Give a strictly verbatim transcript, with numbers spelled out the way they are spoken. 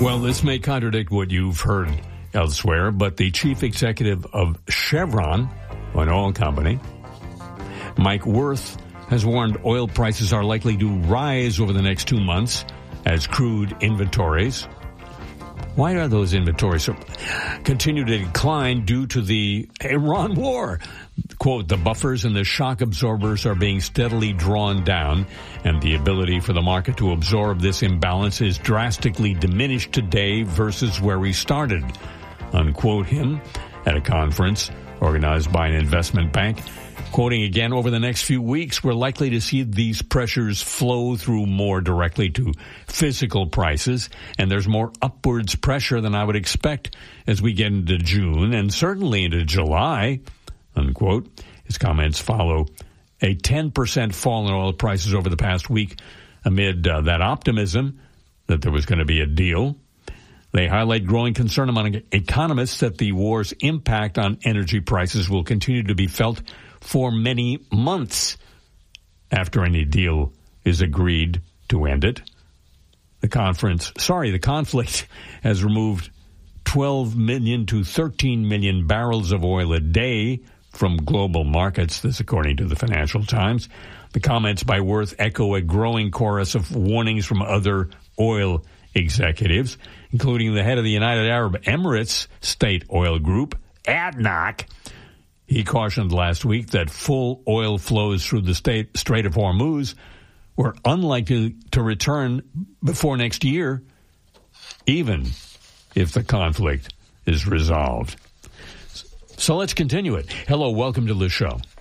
Well, this may contradict what you've heard elsewhere, but the chief executive of Chevron, an oil company, Mike Wirth, has warned oil prices are likely to rise over the next two months as crude inventories. Why are those inventories continue to decline due to the Iran war? Quote, the buffers and the shock absorbers are being steadily drawn down, and the ability for the market to absorb this imbalance is drastically diminished today versus where we started, unquote him at a conference organized by an investment bank. Quoting again, over the next few weeks, we're likely to see these pressures flow through more directly to physical prices, and there's more upwards pressure than I would expect as we get into June and certainly into July, unquote. His comments follow a ten percent fall in oil prices over the past week amid uh, that optimism that there was going to be a deal. They highlight growing concern among economists that the war's impact on energy prices will continue to be felt for many months after any deal is agreed to end it. The conference, sorry, the conflict has removed twelve million to thirteen million barrels of oil a day from global markets, this according to the Financial Times. The comments by Wirth echo a growing chorus of warnings from other oil executives, including the head of the United Arab Emirates State Oil Group, A D N O C. He cautioned last week that full oil flows through the state, Strait of Hormuz were unlikely to return before next year, even if the conflict is resolved. So let's continue it. Hello, welcome to the show.